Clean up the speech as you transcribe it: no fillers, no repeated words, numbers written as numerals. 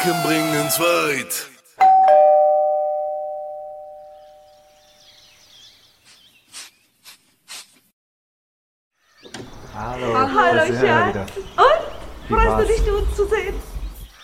Ficken bringen's weit. Hallo. Hallo, da sind wir Schatz. wieder. Und? Wie Freust war's? du dich, uns zu sehen?